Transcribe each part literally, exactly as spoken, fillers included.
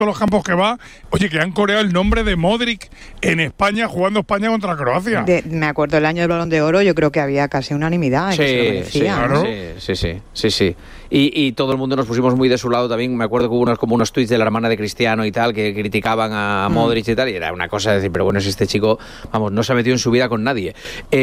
los campos que va, oye, que han coreado el nombre de Modric en España, jugando España contra Croacia. De, me acuerdo el año del Balón de Oro, yo creo que había casi unanimidad. Sí, que se lo merecía, sí, claro. sí, sí, sí, sí, sí. Y, y todo el mundo nos pusimos muy de su lado también. Me acuerdo que hubo unos, como unos tuits de la hermana de Cristiano y tal, que criticaban a Mm. Modric y tal, y era una cosa de decir, pero bueno, si este chico, vamos, no se ha metido en su vida con nadie.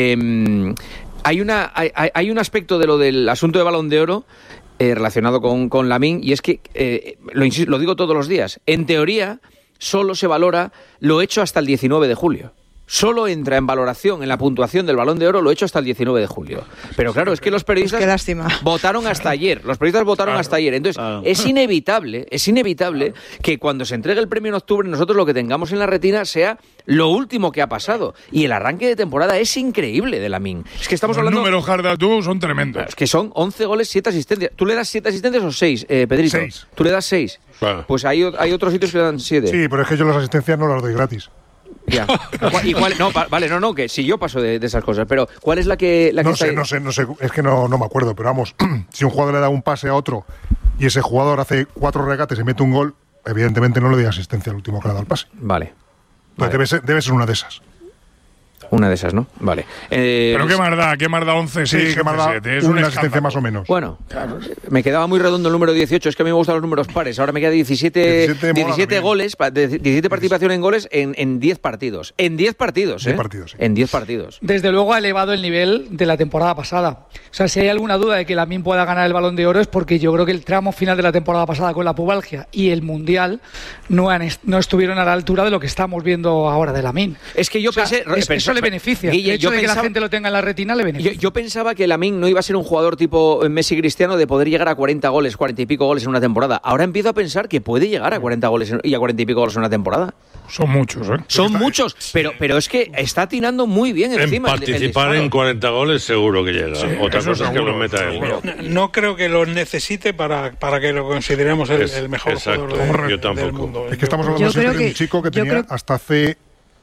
Eh, hay, una, hay, hay un aspecto de lo del asunto de Balón de Oro Eh, relacionado con, con Lamine, y es que, eh, lo, insisto, lo digo todos los días, en teoría solo se valora lo hecho hasta el diecinueve de julio. Solo entra en valoración, en la puntuación del Balón de Oro, lo hecho hasta el diecinueve de julio. Pero claro, es que los periodistas Qué lástima. votaron hasta ayer. Los periodistas votaron Claro, hasta ayer. Entonces, claro. es inevitable, es inevitable que cuando se entregue el premio en octubre, nosotros lo que tengamos en la retina sea lo último que ha pasado. Y el arranque de temporada es increíble de Lamine. Es que estamos Los hablando... números hard de tú son tremendos. Es que son once goles, siete asistencias. ¿Tú le das siete asistencias o seis, eh, Pedrito? Seis. ¿Tú le das seis? Claro. Pues hay, o- hay otros sitios que le dan siete. Sí, pero es que yo las asistencias no las doy gratis. Ya. ¿Y cuál- no, va- vale, no, no, que si yo paso de, de esas cosas. Pero, ¿cuál es la que, la que No está sé, ahí? no sé, no sé, es que no, no me acuerdo, pero vamos, si un jugador le da un pase a otro y ese jugador hace cuatro regates y mete un gol, evidentemente no le doy asistencia al último que le ha dado el pase. Vale. Entonces Vale. debe ser, debe ser una de esas. Una de esas, ¿no? Vale. Eh, Pero qué más da, qué más da once, Sí, sí, que me ha dado siete, es un una asistencia escándalo. más o menos. Bueno, me quedaba muy redondo el número dieciocho. Es que a mí me gustan los números pares. Ahora me queda diecisiete, diecisiete mola diecisiete también. goles, pa- de- diecisiete participaciones en goles en, en diez partidos. En diez partidos, ¿eh? diez partidos, sí. En diez partidos. Desde luego ha elevado el nivel de la temporada pasada. O sea, si hay alguna duda de que Lamine pueda ganar el Balón de Oro es porque yo creo que el tramo final de la temporada pasada con la pubalgia y el Mundial no, han est- no estuvieron a la altura de lo que estamos viendo ahora de Lamine. Es que yo O sea, pensé... es- pensé- eso le beneficia. Guille, el hecho yo de que la pensaba- gente lo tenga en la retina le Yo, beneficia. yo pensaba que Lamine no iba a ser un jugador tipo Messi Cristiano de poder llegar a cuarenta goles, cuarenta y pico goles en una temporada. Ahora empiezo a pensar que puede llegar a cuarenta goles en- y a cuarenta y pico goles en una temporada. Son muchos, ¿eh? Son muchos, pero, pero es que está atinando muy bien En encima. el- el participar disparo. en cuarenta goles seguro que llega. Otra eso cosa es que seguro, lo meta él. seguro. No, no creo que lo necesite para, para que lo consideremos el, Es- el mejor exacto, jugador de- yo tampoco. del mundo. Es que estamos Yo- hablando Yo siempre creo de un que- chico que yo tenía creo- hasta hace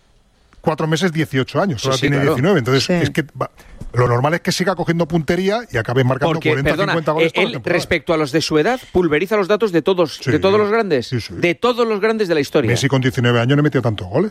cuatro meses dieciocho años, Sí, ahora sí, tiene claro. diecinueve. Entonces, Sí. es que va- lo normal es que siga cogiendo puntería y acabe marcando Porque, cuarenta, perdona, cincuenta goles eh, toda la él, temporada. respecto a los de su edad, pulveriza los datos de todos, Sí, de todos los grandes. sí, sí. De todos los grandes de la historia. Messi con diecinueve años no metió tantos goles.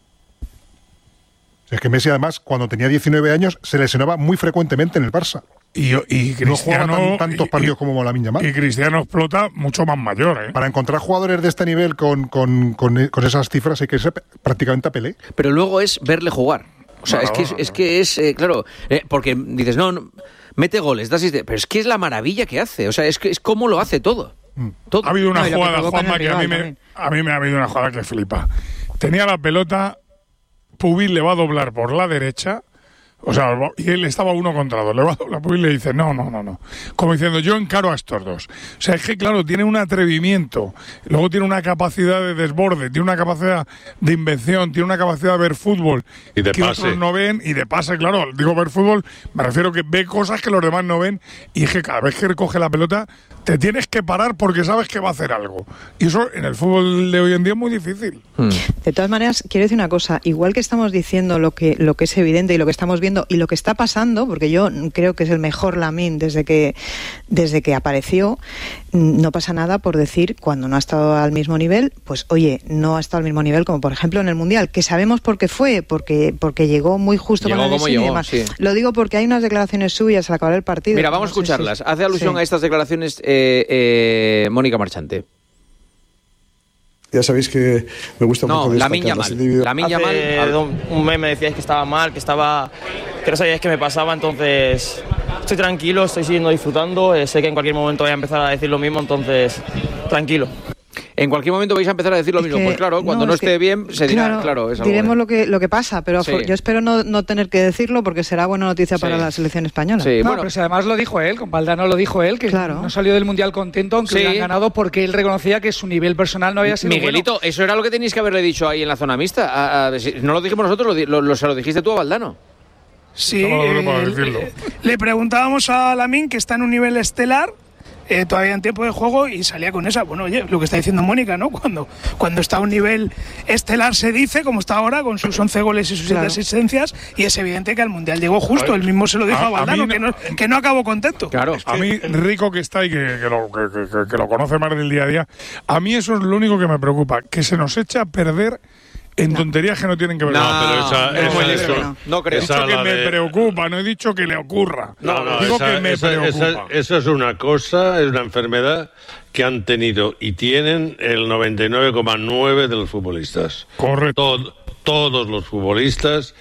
Es que Messi, además, cuando tenía diecinueve años, se lesionaba muy frecuentemente en el Barça. Y, y No juega Cristiano... tan- tantos y- partidos como Lamine Yamal. Y Cristiano explota mucho más mayor, ¿eh? Para encontrar jugadores de este nivel con, con, con, con esas cifras hay que ser prácticamente a Pelé. Pero luego es verle jugar. O sea, No, es que no, es, no. es que es, eh, claro, eh, porque dices, no, no, mete goles, da asistencia, pero es que es la maravilla que hace. O sea, es que es cómo lo hace todo. Todo. Ha habido una No, y lo que jugada, provoca en Juanma, el que a mí, rival me, también. a mí me ha habido una jugada que flipa. Tenía la pelota, Pubil le va a doblar por la derecha, o sea, va- y él estaba uno contra dos, le va a doblar Pubil y le dice, no, no, no, no. Como diciendo, yo encaro a estos dos. O sea, es que, claro, tiene un atrevimiento, luego tiene una capacidad de desborde, tiene una capacidad de invención, tiene una capacidad de ver fútbol Y de que pase. otros no ven, y de pase, claro, digo ver fútbol, me refiero que ve cosas que los demás no ven, y es que cada vez que recoge la pelota te tienes que parar porque sabes que va a hacer algo. Y eso en el fútbol de hoy en día es muy difícil. De todas maneras, quiero decir una cosa, igual que estamos diciendo lo que, lo que es evidente y lo que estamos viendo y lo que está pasando, porque yo creo que es el mejor Lamine desde que, desde que apareció, no pasa nada por decir cuando no ha estado al mismo nivel, pues oye, no ha estado al mismo nivel como por ejemplo en el Mundial, que sabemos por qué fue, porque, porque llegó muy justo Llegó con la como lesión y llegó, demás. sí. Lo digo porque hay unas declaraciones suyas al acabar el partido. Mira, vamos no a sé escucharlas. si- Hace alusión sí. a estas declaraciones eh, eh, Mónica Marchante. Ya sabéis que me gusta No, mucho destacar Lamine las Yamal. individual- Lamine Yamal. Hace al- un- un mes me decíais que estaba mal, que estaba, que no sabíais qué me pasaba, entonces estoy tranquilo, estoy siguiendo disfrutando, eh, sé que en cualquier momento voy a empezar a decir lo mismo, entonces tranquilo. En cualquier momento vais a empezar a decir lo Es mismo. que- pues claro, cuando no, es que- esté bien, se dirá, claro, es algo diremos de- lo que lo que pasa, pero Sí. yo espero no, no tener que decirlo porque será buena noticia para Sí. la selección española. Sí, No, bueno, pero si además lo dijo él, con Valdano lo dijo él, que Claro. no salió del Mundial contento, aunque Sí. hubieran ganado, porque él reconocía que su nivel personal no había sido Miguelito, bueno. eso era lo que teníais que haberle dicho ahí en la zona mixta. A- a- si- no lo dijimos nosotros, lo, di- lo- lo- se lo dijiste tú a Valdano. Sí, No, no, no puedo eh, decirlo. le, le preguntábamos a Lamine, que está en un nivel estelar, eh, todavía en tiempo de juego y salía con esa. Bueno, oye, lo que está diciendo Mónica, ¿no? Cuando, cuando está a un nivel estelar se dice, como está ahora, con sus once goles y sus siete claro. asistencias, y es evidente que al Mundial llegó justo, él mismo se lo dijo a, a Valdano, a no, que, no, que no acabó contento. Claro, a mí, Rico que está y que, que, lo, que, que, que lo conoce más del día a día, a mí eso es lo único que me preocupa, que se nos echa a perder en no. tonterías que no tienen que ver. No, no pero esa, no, esa, no, eso, no, no creo. He dicho que me de... preocupa, no he dicho que le ocurra. No, no, digo esa, que me esa, preocupa. Esa, esa es una cosa, es una enfermedad que han tenido y tienen el noventa y nueve coma nueve de los futbolistas. Correcto. Todo. Todos los futbolistas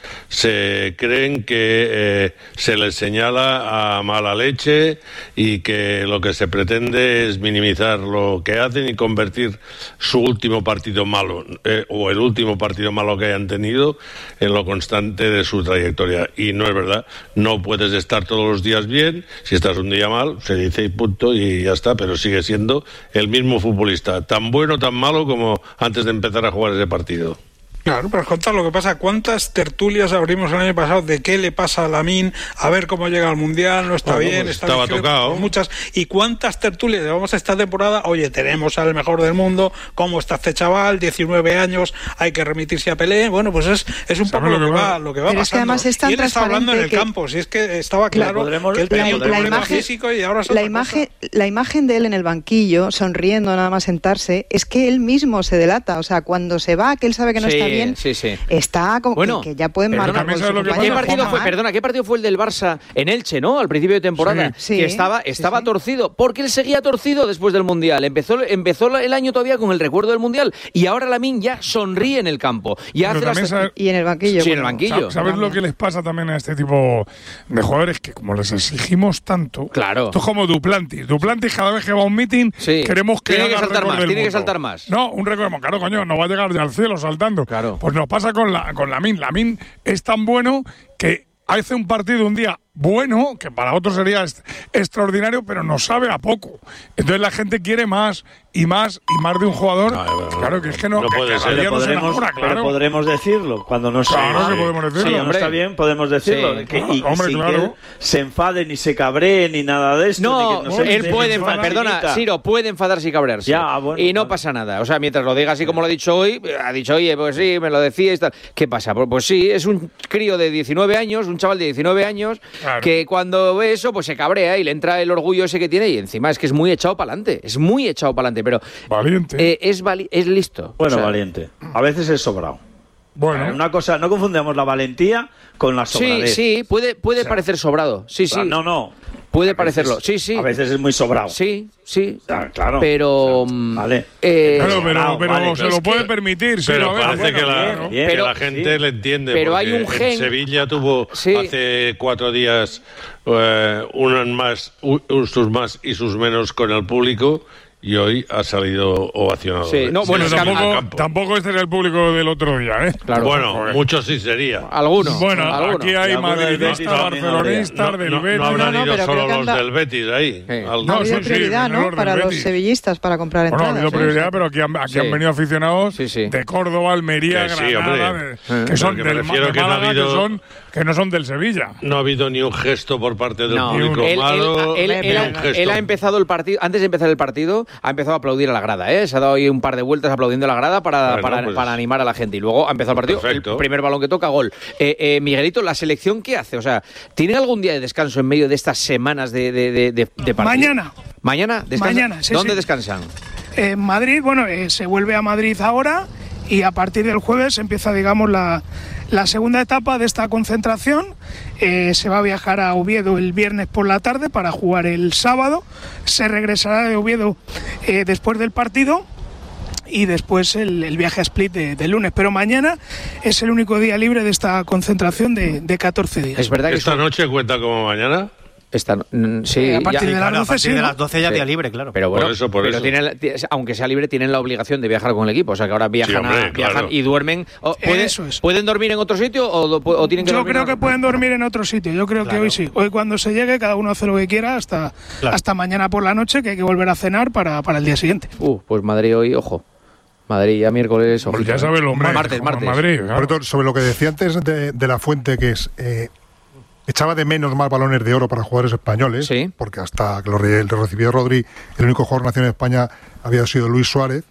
se creen que eh, se les señala a mala leche y que lo que se pretende es minimizar lo que hacen y convertir su último partido malo eh, o el último partido malo que hayan tenido en lo constante de su trayectoria. Y no es verdad, no puedes estar todos los días bien, si estás un día mal, se dice y punto y ya está, pero sigue siendo el mismo futbolista, tan bueno, tan malo como antes de empezar a jugar ese partido. Claro, pero contar lo que pasa, ¿cuántas tertulias abrimos el año pasado de qué le pasa a Lamine, a ver cómo llega al Mundial, no está bueno, bien, pues está estaba vigilante, tocado. Muchas, y cuántas tertulias llevamos esta temporada, oye, tenemos al mejor del mundo, cómo está este chaval, diecinueve años, hay que remitirse a Pelé, bueno, pues es, es un poco lo que va, lo que va pero pasando. Es que además es tan y él está hablando en el que... campo, si es que estaba claro la, que él tenía la, un problema la imagen, físico y ahora es la otra imagen, cosa. La imagen de él en el banquillo, sonriendo nada más sentarse, es que él mismo se delata, o sea, cuando se va, que él sabe que no sí, está bien, sí, sí. está como bueno, que, que ya pueden perdona, marcar. Lo que ¿Qué partido fue, perdona, ¿qué partido fue el del Barça en Elche, no? Al principio de temporada, sí, que estaba, estaba sí, sí. torcido, porque él seguía torcido después del Mundial. Empezó, empezó el año todavía con el recuerdo del Mundial y ahora Lamine ya sonríe en el campo y hace las... sabe... y en el banquillo. Sí, en el banquillo. ¿Sabes lo que les pasa también a este tipo de jugadores? Que como les exigimos tanto, claro. Esto es como Duplantis. Duplantis cada vez que va a un meeting sí. queremos que tiene haga que saltar más, tiene mundo. que saltar más. No, un récord, claro, coño, no va a llegar ya al cielo saltando. Claro. Pues nos pasa con la con Lamine. Lamine es tan bueno que hace un partido un día bueno, que para otros sería est- extraordinario, pero nos sabe a poco. Entonces la gente quiere más y más y más de un jugador. No, no, no, claro que es que no, no que puede ser. Pero podremos, enamora, claro. Pero podremos decirlo cuando no claro sea, que podemos decirlo. Sí, no está bien, podemos decirlo. Sí. Que, y, hombre, sin claro. que él se enfade ni se cabree ni nada de esto. No, ni que no él puede enfadar, perdona, Siro, puede enfadarse y cabrearse. Ya, bueno, y no vale. pasa nada. O sea, mientras lo diga así como lo ha dicho hoy, ha dicho, oye, pues sí, me lo decíais, tal. ¿Qué pasa? Pues, pues sí, es un crío de diecinueve años, un chaval de diecinueve años, claro. que cuando ve eso, pues se cabrea y le entra el orgullo ese que tiene y encima es que es muy echado para adelante. Es muy echado para adelante, pero... Valiente. Eh, es, vali- es listo. Bueno, o sea, valiente. A veces es sobrado. Bueno. Una cosa, no confundamos la valentía con la sobradez. Sí, sí, puede, puede o sea, parecer sobrado. Sí, sí. No, no. Puede a parecerlo. Veces, sí, sí. A veces es muy sobrado. Sí, sí. Ah, claro. Pero. O sea, vale. Eh, claro, pero, sobrado, pero vale. se lo es puede que, permitir. Sí, pero a ver, parece bueno, que, la, bien, que pero, la gente sí. le entiende. Pero hay un gen. En Sevilla tuvo sí. hace cuatro días eh, unos más, un, sus más y sus menos con el público. Y hoy ha salido ovacionado. Sí, no, bueno, sí, es que tampoco, tampoco este es el público del otro día, ¿eh? Claro. Bueno, Joder. muchos sí sería. Algunos. Bueno, algunos. aquí hay madridistas, barcelonistas, no, del no, Betis. no habrán No, no, ido pero solo creo que los anda- del Betis ahí. Sí. Al- No, ha habido sí, sí, prioridad, venidor ¿no? del Para los Betis. sevillistas para comprar Bueno, ha entradas. habido ¿eh? prioridad, pero aquí han, aquí Sí. han venido aficionados Sí, sí. de Córdoba, Almería, Que sí, Granada, hombre. de- que son Pero que me del refiero de que no ha Málaga, habido- que, son, que no son del Sevilla. No ha habido ni un gesto por parte del No, público él, malo. él, él, ni él un ha, gesto. él ha empezado el partido, antes de empezar el partido, ha empezado a aplaudir a la grada, ¿eh? Se ha dado ahí un par de vueltas aplaudiendo a la grada para, Bueno, para, pues, para animar a la gente. Y luego ha empezado el partido, perfecto. el primer balón que toca, gol. Eh, eh, Miguelito, ¿la selección qué hace? O sea, ¿tienen algún día de descanso en medio de estas semanas de, de, de, de, de partido? Mañana. ¿Mañana? ¿Descansan? Mañana, sí, ¿Dónde sí. descansan? En Madrid, bueno, eh, se vuelve a Madrid ahora y a partir del jueves empieza, digamos, la, la segunda etapa de esta concentración. Eh, se va a viajar a Oviedo el viernes por la tarde para jugar el sábado. Se regresará de Oviedo eh, después del partido y después el, el viaje a Split de, de lunes. Pero mañana es el único día libre de esta concentración de, de catorce días. Es verdad que ¿Esta son- noche cuenta como mañana? Esta, mm, sí, Eh, a partir ya- de las Claro, a doce, partir sí, de ¿no? las doce ya Sí. día libre, claro. Pero bueno, Por eso, por pero eso. tienen la- ti- aunque sea libre, tienen la obligación de viajar con el equipo. O sea, que ahora viajan, Sí, hombre, a- viajan claro. y duermen. O, ¿pueden, Eso es. ¿Pueden dormir en otro sitio o, do- o tienen que Yo dormir creo en- que pueden dormir en otro sitio. Yo creo Claro. que hoy sí. Hoy cuando se llegue cada uno hace lo que quiera hasta, Claro. hasta mañana por la noche, que hay que volver a cenar para, para el día siguiente. Uh, pues Madrid hoy, ojo. Madrid ya miércoles, Pues ojito, ya ¿eh? saben los martes, martes, martes. Madrid, claro. Sobre todo, sobre lo que decía antes de, de la fuente, que es eh, echaba de menos más balones de oro para jugadores españoles, sí. porque hasta que lo, re, lo recibió Rodri, el único jugador nacional de España había sido Luis Suárez.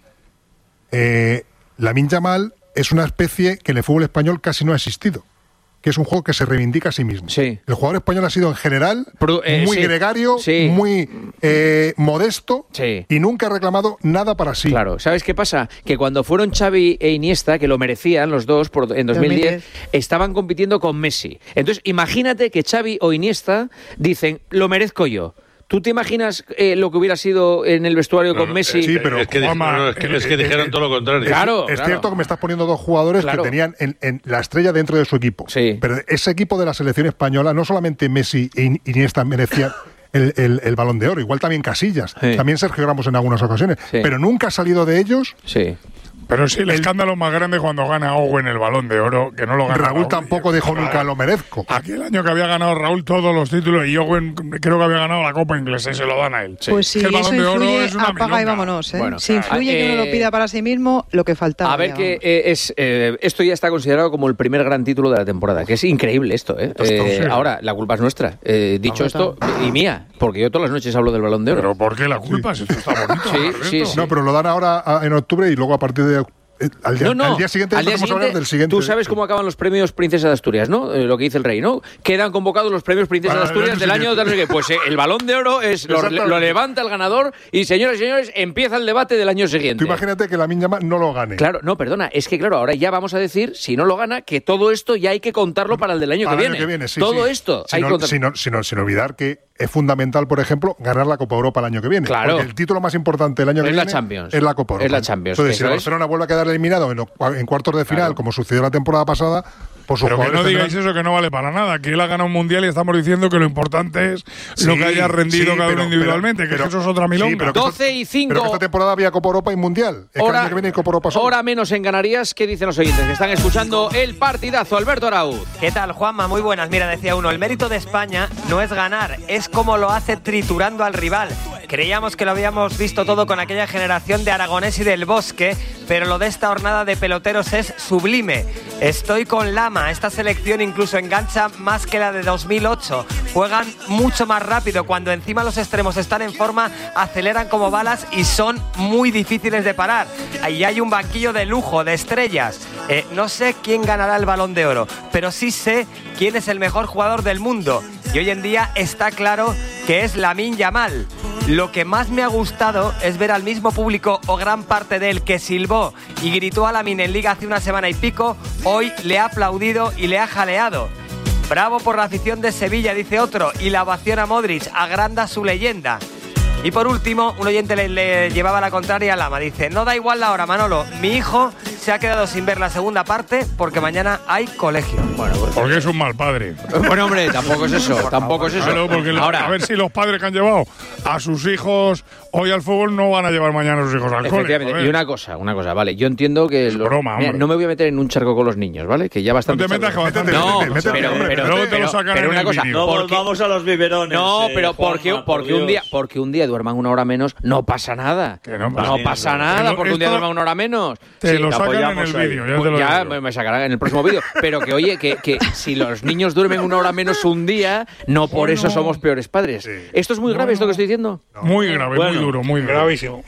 Eh, Lamine Yamal es una especie que en el fútbol español casi no ha existido, que es un juego que se reivindica a sí mismo. Sí. El jugador español ha sido en general Pro, eh, muy sí. gregario, sí. muy eh, modesto sí. y nunca ha reclamado nada para sí. Claro, ¿sabes qué pasa? Que cuando fueron Xavi e Iniesta, que lo merecían los dos por, en dos mil diez, dos mil diez, estaban compitiendo con Messi. Entonces, imagínate que Xavi o Iniesta dicen, lo merezco yo. ¿Tú te imaginas eh, lo que hubiera sido en el vestuario con no, Messi? Sí, pero es que, Juanma, no, es que, es que dijeron eh, todo lo contrario. Claro, es claro. cierto que me estás poniendo dos jugadores claro. que tenían en, en la estrella dentro de su equipo. Sí. Pero ese equipo de la selección española, no solamente Messi e Iniesta merecían el, el, el Balón de Oro, igual también Casillas, sí. también Sergio Ramos en algunas ocasiones, sí. pero nunca ha salido de ellos. Sí. Pero sí, el, el escándalo más grande cuando gana Owen el Balón de Oro, que no lo gana Raúl. Raúl tampoco dijo claro. nunca lo merezco. Aquel año que había ganado Raúl todos los títulos y Owen creo que había ganado la Copa Inglesa y se lo dan a él. Sí. Pues sí, el Balón eso de Oro influye, es una apaga milonga. y vámonos. ¿eh? Bueno, si influye eh, que uno lo pida para sí mismo, lo que faltaba. A ver ya, que eh, es eh, esto ya está considerado como el primer gran título de la temporada, que es increíble esto. ¿eh? Eh, ahora, la culpa es nuestra. Eh, dicho esto, y mía, porque yo todas las noches hablo del Balón de Oro. ¿Pero por qué la culpa? Si esto está bonito. sí, sí, sí. No, pero lo dan ahora a, en octubre y luego a partir de... Al día, no, no. al día siguiente al día siguiente, del siguiente. Tú sabes cómo acaban los premios Princesa de Asturias, ¿no? Eh, lo que dice el rey, ¿no? Quedan convocados los premios Princesa Para de Asturias del año de no sé qué. Pues eh, el Balón de Oro es lo, lo levanta el ganador y, señoras y señores, empieza el debate del año siguiente. Tú imagínate que Lamine Yamal no lo gane. Claro, no, perdona, es que claro, ahora ya vamos a decir, si no lo gana, que todo esto ya hay que contarlo para el del año, para que, el viene. año que viene. Sí, todo sí. esto sin, hay que contarlo. Sin, sin, sin olvidar que es fundamental, por ejemplo, ganar la Copa Europa el año que viene. Claro. Porque el título más importante del año es que la viene Champions. es la Copa Europa. Es la Champions. Entonces, si el es. Barcelona vuelve a quedar eliminado en, en cuartos de final, claro. como sucedió la temporada pasada, pues sus Pero que no tendrán... digáis eso, que no vale para nada, que él ha ganado un mundial y estamos diciendo que lo importante es sí, lo que haya rendido sí, cada uno individualmente, pero, que pero, eso es otra milonga. Sí, pero doce y cinco. Pero que esta temporada había Copa Europa y Mundial. Es hora, que el año que viene hay Copa Europa solo. Hora menos en Canarias. ¿Qué dicen los oyentes que están escuchando el partidazo? Alberto Arauz. ¿Qué tal, Juanma? Muy buenas. Mira, decía uno, el mérito de España no es ganar, es cómo lo hace triturando al rival. Creíamos que lo habíamos visto todo con aquella generación de Aragonés y del Bosque, pero lo de esta jornada de peloteros es sublime. Estoy con Lama. Esta selección incluso engancha más que la de dos mil ocho. Juegan mucho más rápido. Cuando encima los extremos están en forma, aceleran como balas y son muy difíciles de parar. Ahí hay un banquillo de lujo, de estrellas. Eh, no sé quién ganará el Balón de Oro, pero sí sé quién es el mejor jugador del mundo. Y hoy en día está claro que es Lamine Yamal. Lo que más me ha gustado es ver al mismo público o gran parte de él que silbó y gritó a Lamine en Liga hace una semana y pico, hoy le ha aplaudido y le ha jaleado. Bravo por la afición de Sevilla, dice otro, y la ovación a Modric, agranda su leyenda. Y por último, un oyente le, le llevaba la contraria a Lama, dice, no da igual la hora, Manolo, mi hijo se ha quedado sin ver la segunda parte porque mañana hay colegio. Bueno, porque, porque es un mal padre. Bueno, hombre, tampoco es eso, tampoco es eso. Claro, porque ahora, a ver si los padres que han llevado a sus hijos hoy al fútbol no van a llevar mañana a sus hijos al cole. Y una cosa, una cosa, vale, yo entiendo que... Es los, broma, mira, no me voy a meter en un charco con los niños, ¿vale? Que ya bastante... No te metas que bastante... No, métete, métete, pero, métete, pero, luego te pero, lo sacan pero en una el cosa, vídeo. No porque, vamos a los biberones. No, eh, pero Juanma, porque, por porque, un día, porque un día duerman una hora menos, no pasa nada. Que no, no pasa nada porque un día duerman una hora menos. Te sí, lo sacan en el vídeo, ya te lo Ya digo. me sacarán en el próximo vídeo. Pero que, oye, que, que si los niños duermen una hora menos un día, no por bueno. eso somos peores padres. Sí. ¿Esto es muy grave, bueno. esto que estoy diciendo? No. Muy grave, bueno, muy duro, muy grave. Gravísimo.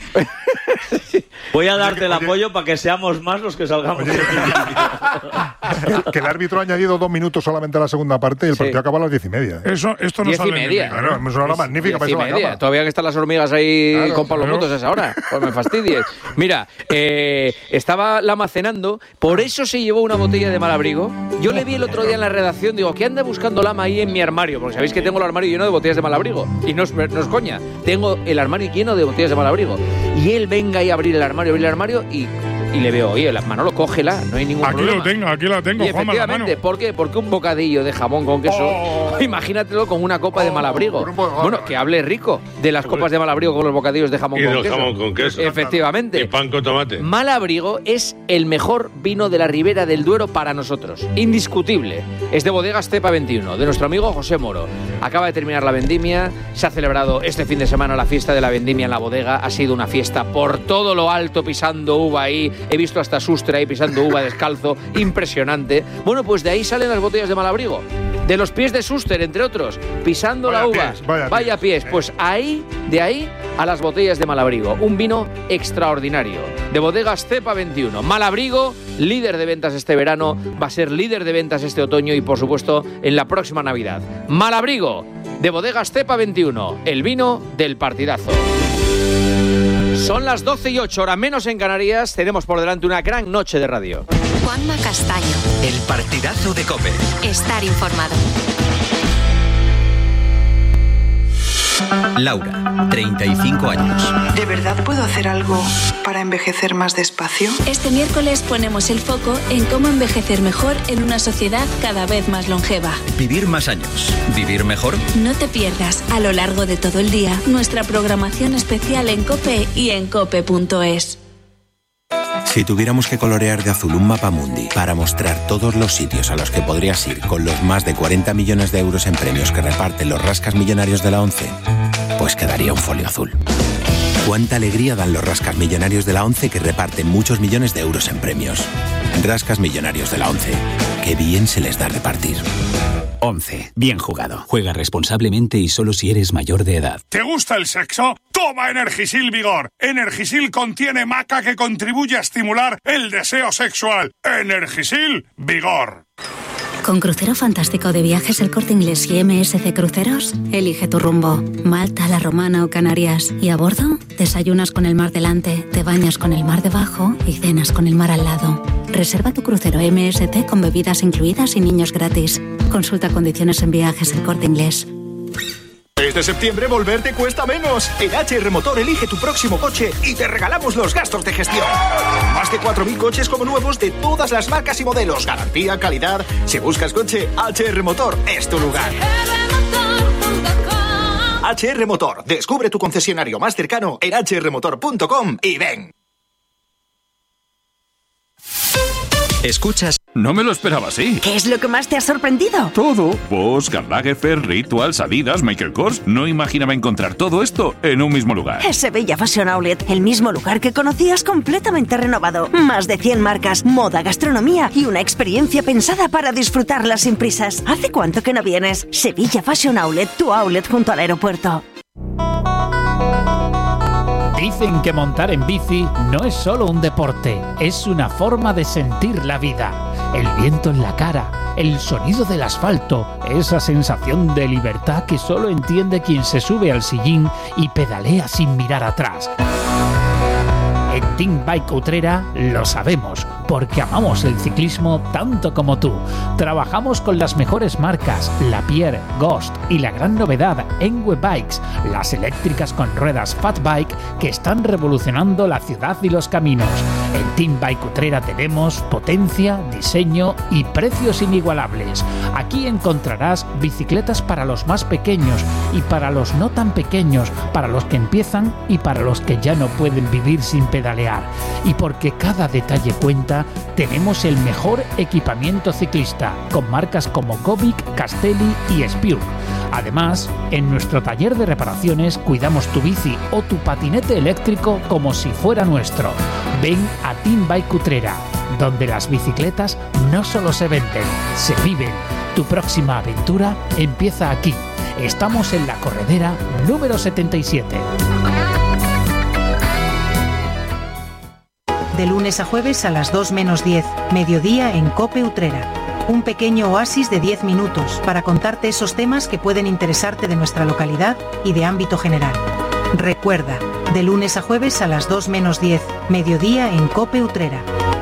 Voy a darte el apoyo para que seamos más los que salgamos. Oye, que, que el árbitro ha añadido dos minutos solamente a la segunda parte y el sí. partido acaba a las diez y media. ¿eh? Eso, esto no diez sale y media. Claro, es una hora magnífica para eso la cama. Todavía que están las hormigas ahí claro, con Pablo claro. Motos a esa hora. Pues me fastidies. Mira, eh, estaba Lama cenando, por eso se llevó una botella de Malabrigo. Yo le vi el otro día en la redacción, digo, ¿qué anda buscando Lama ahí en mi armario? Porque sabéis que tengo el armario lleno de botellas de Malabrigo. Y no es, no es coña, tengo el armario lleno de botellas de Malabrigo. Y él venga ahí a abrir el armario, abrir el armario y... Y le veo, oye, la Manolo, cógela, no hay ningún aquí problema. Aquí lo tengo, aquí la tengo, y Juanma, efectivamente, la mano. ¿por qué? Porque un bocadillo de jamón con queso, oh, imagínatelo con una copa oh, de Malabrigo. Oh, bueno, que hable rico de las copas de Malabrigo con los bocadillos de jamón y con queso. Y queso. jamón con queso. Efectivamente. Y pan con tomate. Malabrigo es el mejor vino de la Ribera del Duero para nosotros. Indiscutible. Es de Bodegas Cepa veintiuno, de nuestro amigo José Moro. Acaba de terminar la vendimia, se ha celebrado este fin de semana la fiesta de la vendimia en la bodega. Ha sido una fiesta por todo lo alto, pisando uva ahí. He visto hasta sus ahí pisando uva descalzo, impresionante. Bueno, pues de ahí salen las botellas de Malabrigo. de los pies de Schuster, entre otros, pisando Vaya la uva. pies, vaya vaya pies. pies. Pues ahí, de ahí a las botellas de Malabrigo. Un vino extraordinario. De bodegas Cepa veintiuno. Malabrigo, líder de ventas este verano, va a ser líder de ventas este otoño y, por supuesto, en la próxima Navidad. Malabrigo, de bodegas Cepa veintiuno. El vino del partidazo. Son las doce y ocho, hora menos en Canarias. Tenemos por delante una gran noche de radio. Juanma Castaño. El partidazo de COPE. Estar informado. Laura, treinta y cinco años. ¿De verdad puedo hacer algo para envejecer más despacio? Este miércoles ponemos el foco en cómo envejecer mejor en una sociedad cada vez más longeva. Vivir más años. Vivir mejor. No te pierdas a lo largo de todo el día nuestra programación especial en COPE y en cope punto es. Si tuviéramos que colorear de azul un mapa mundi para mostrar todos los sitios a los que podrías ir con los más de cuarenta millones de euros en premios que reparten los rascas millonarios de la ONCE, pues quedaría un folio azul. Cuánta alegría dan los rascas millonarios de la ONCE que reparten muchos millones de euros en premios. Rascas millonarios de la ONCE. Qué bien se les da repartir. ONCE. Bien jugado. Juega responsablemente y solo si eres mayor de edad. ¿Te gusta el sexo? Toma Energisil Vigor. Energisil contiene maca que contribuye a estimular el deseo sexual. Energisil Vigor. Con Crucero Fantástico de Viajes El Corte Inglés y M S C Cruceros, elige tu rumbo. Malta, La Romana o Canarias. Y a bordo, desayunas con el mar delante, te bañas con el mar debajo y cenas con el mar al lado. Reserva tu crucero M S C con bebidas incluidas y niños gratis. Consulta condiciones en Viajes El Corte Inglés. Este septiembre volver te cuesta menos. En H R Motor elige tu próximo coche y te regalamos los gastos de gestión. Más de cuatro mil coches como nuevos de todas las marcas y modelos. Garantía, calidad. Si buscas coche, H R Motor es tu lugar. H R Motor. Descubre tu concesionario más cercano en h r motor punto com y ven. Escuchas. No me lo esperaba así. ¿Qué es lo que más te ha sorprendido? Todo. Bosch, Karl Lagerfeld, Rituals, Adidas, Michael Kors. No imaginaba encontrar todo esto en un mismo lugar. Es Sevilla Fashion Outlet, el mismo lugar que conocías completamente renovado. Más de cien marcas, moda, gastronomía y una experiencia pensada para disfrutarla sin prisas. ¿Hace cuánto que no vienes? Sevilla Fashion Outlet, tu outlet junto al aeropuerto. Dicen que montar en bici no es solo un deporte, es una forma de sentir la vida. El viento en la cara, el sonido del asfalto, esa sensación de libertad que solo entiende quien se sube al sillín y pedalea sin mirar atrás. En Team Bike Utrera lo sabemos, porque amamos el ciclismo tanto como tú. Trabajamos con las mejores marcas, Lapierre, Ghost y la gran novedad, Engwe Bikes, las eléctricas con ruedas Fat Bike que están revolucionando la ciudad y los caminos. En Team Bike Utrera tenemos potencia, diseño y precios inigualables. Aquí encontrarás bicicletas para los más pequeños y para los no tan pequeños, para los que empiezan y para los que ya no pueden vivir sin pedalear. Y porque cada detalle cuenta, tenemos el mejor equipamiento ciclista, con marcas como Gobic, Castelli y Spiuk. Además, en nuestro taller de reparaciones cuidamos tu bici o tu patinete eléctrico como si fuera nuestro. Ven a Team Bike Utrera, donde las bicicletas no solo se venden, se viven. Tu próxima aventura empieza aquí. Estamos en la corredera número setenta y siete. De lunes a jueves a las dos menos diez, mediodía en COPE Utrera. Un pequeño oasis de diez minutos para contarte esos temas que pueden interesarte de nuestra localidad y de ámbito general. Recuerda, de lunes a jueves a las dos menos diez, mediodía en COPE Utrera.